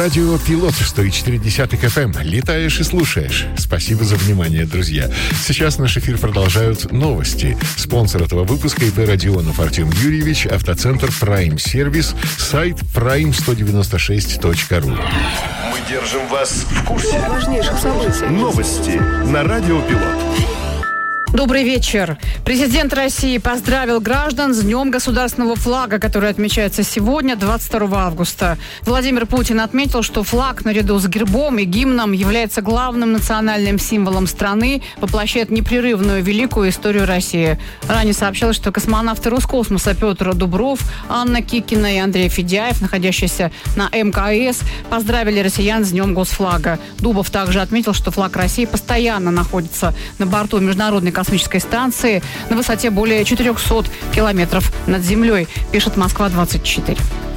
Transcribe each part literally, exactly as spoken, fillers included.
Радио Пилот сто четыре эф эм. Летаешь и слушаешь. Спасибо за внимание, друзья. Сейчас наш эфир продолжают новости. Спонсор этого выпуска ИП Родионов Артем Юрьевич, автоцентр Prime Сервис, сайт прайм сто девяносто шесть точка ру. Мы держим вас в курсе важнейших событий. Новости на Радио Пилот. Добрый вечер. Президент России поздравил граждан с Днем государственного флага, который отмечается сегодня, двадцать второго августа. Владимир Путин отметил, что флаг наряду с гербом и гимном является главным национальным символом страны, воплощает непрерывную великую историю России. Ранее сообщалось, что космонавты Роскосмоса Петр Дубров, Анна Кикина и Андрей Федяев, находящиеся на эм ка эс, поздравили россиян с Днем госфлага. Дубов также отметил, что флаг России постоянно находится на борту международной космической станции на высоте более четырехсот километров над землей, пишет Москва двадцать четыре.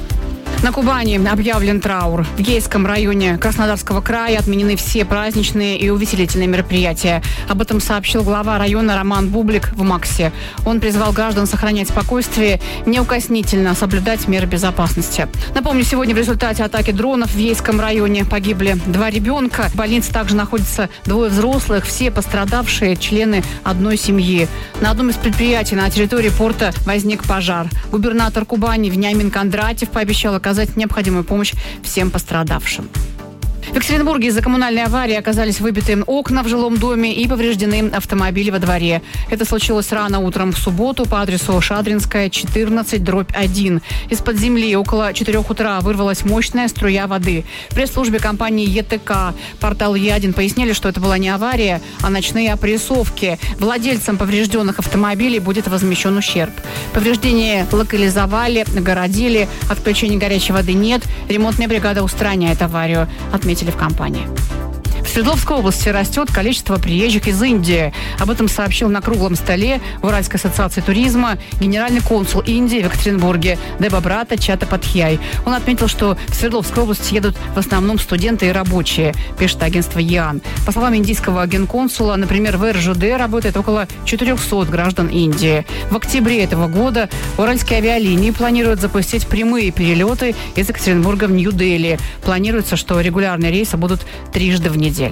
На Кубани объявлен траур. В Ейском районе Краснодарского края отменены все праздничные и увеселительные мероприятия. Об этом сообщил глава района Роман Бублик в МАКСе. Он призвал граждан сохранять спокойствие, неукоснительно соблюдать меры безопасности. Напомню, сегодня в результате атаки дронов в Ейском районе погибли два ребенка. В больнице также находятся двое взрослых, все пострадавшие члены одной семьи. На одном из предприятий на территории порта возник пожар. Губернатор Кубани Вениамин Кондратьев пообещал оказать необходимую помощь всем пострадавшим. В Екатеринбурге из-за коммунальной аварии оказались выбиты окна в жилом доме и повреждены автомобили во дворе. Это случилось рано утром в субботу по адресу Шадринская, четырнадцать, дробь один. Из-под земли около четырех утра вырвалась мощная струя воды. В пресс-службе компании е тэ ка портал е один пояснили, что это была не авария, а ночные опрессовки. Владельцам поврежденных автомобилей будет возмещен ущерб. Повреждения локализовали, нагородили, отключения горячей воды нет. Ремонтная бригада устраняет аварию, отметили в компании. В Свердловской области растет количество приезжих из Индии. Об этом сообщил на круглом столе в Уральской ассоциации туризма генеральный консул Индии в Екатеринбурге Дебабрата Чаттападхьяй. Он отметил, что в Свердловскую область едут в основном студенты и рабочие, пишет агентство ЕАН. По словам индийского генконсула, например, в эр жэ дэ работает около четырехсот граждан Индии. В октябре этого года уральские авиалинии планируют запустить прямые перелеты из Екатеринбурга в Нью-Дели. Планируется, что регулярные рейсы будут трижды в неделю.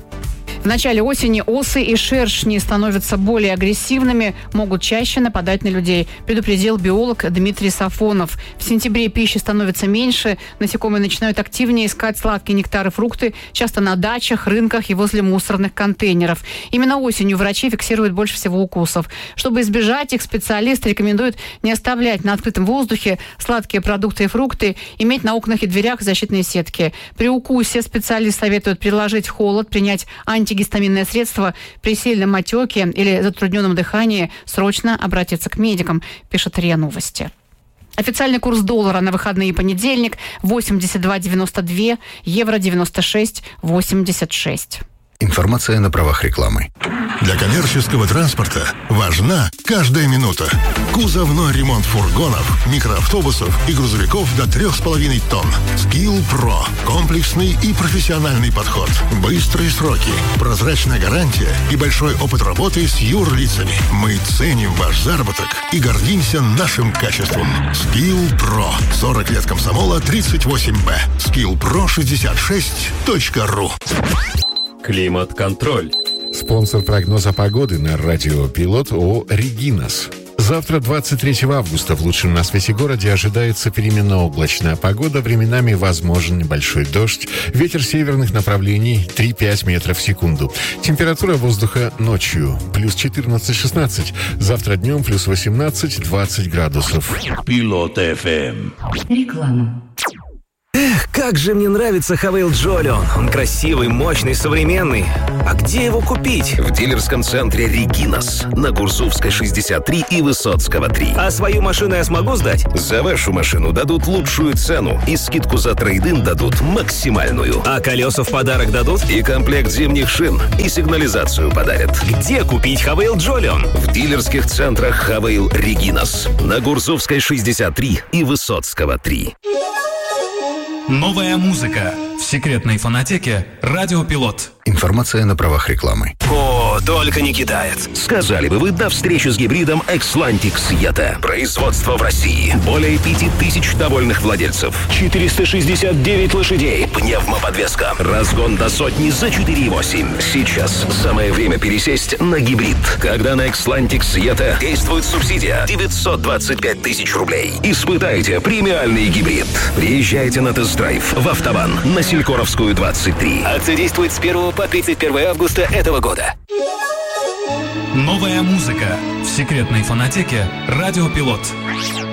В начале осени осы и шершни становятся более агрессивными, могут чаще нападать на людей, предупредил биолог Дмитрий Сафонов. В сентябре пищи становится меньше, насекомые начинают активнее искать сладкие нектары, фрукты, часто на дачах, рынках и возле мусорных контейнеров. Именно осенью врачи фиксируют больше всего укусов. Чтобы избежать их, специалисты рекомендуют не оставлять на открытом воздухе сладкие продукты и фрукты, иметь на окнах и дверях защитные сетки. При укусе специалист советует приложить холод, принять антигистаминные Антигистаминное средство при сильном отеке или затрудненном дыхании срочно обратиться к медикам, пишет РИА Новости. Официальный курс доллара на выходные и понедельник восемьдесят два девяносто два, евро девяносто шесть восемьдесят шесть. Информация на правах рекламы. Для коммерческого транспорта важна каждая минута. Кузовной ремонт фургонов, микроавтобусов и грузовиков до трех с половиной тонн. Skill Pro. Комплексный и профессиональный подход. Быстрые сроки, прозрачная гарантия и большой опыт работы с юрлицами. Мы ценим ваш заработок и гордимся нашим качеством. Skill Pro. сорок лет комсомола, тридцать восемь бэ. скилл про шестьдесят шесть точка ру. Климат-контроль. Спонсор прогноза погоды на Радио Пилот ООО «Регинас». Завтра, двадцать третьего августа, в лучшем на свете городе ожидается переменно-облачная погода. Временами возможен небольшой дождь. Ветер северных направлений три-пять метров в секунду. Температура воздуха ночью плюс четырнадцать-шестнадцать. Завтра днем плюс восемнадцать-двадцать градусов. Пилот эф эм. Реклама. Эх, как же мне нравится Хавейл Джолион. Он красивый, мощный, современный. А где его купить? В дилерском центре «Регинас» на Гурзувской шестьдесят три и Высоцкого три. А свою машину я смогу сдать? За вашу машину дадут лучшую цену и скидку за трейд-ин дадут максимальную. А колеса в подарок дадут? И комплект зимних шин, и сигнализацию подарят. Где купить Хавейл Джолион? В дилерских центрах Хавейл Регинас на Гурзувской шестьдесят три и Высоцкого три. Новая музыка в секретной фонотеке «Радио Пилот». Информация на правах рекламы. О, кто только не китаец. Сказали бы вы до встречи с гибридом Xlantic Yeta. Производство в России. Более пяти тысяч довольных владельцев. четыреста шестьдесят девять лошадей. Пневмоподвеска. Разгон до сотни за четыре и восемь. Сейчас самое время пересесть на гибрид. Когда на Xlantic Yeta действует субсидия девятьсот двадцать пять тысяч рублей. Испытайте премиальный гибрид. Приезжайте на тест-драйв в Автобан на Селькоровскую, двадцать три. Акция действует с первого по тридцать первое августа этого года. Новая музыка в секретной фонотеке «Радио Пилот».